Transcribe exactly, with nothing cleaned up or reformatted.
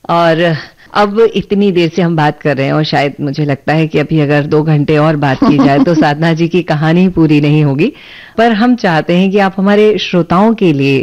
और अब इतनी देर से हम बात कर रहे हैं और शायद मुझे लगता है कि अभी अगर दो घंटे और बात की जाए तो साधना जी की कहानी पूरी नहीं होगी, पर हम चाहते हैं कि आप हमारे श्रोताओं के लिए